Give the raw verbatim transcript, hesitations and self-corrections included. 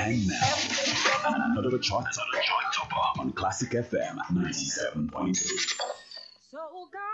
And now, another chart topper on Classic F M ninety-seven point eight. So God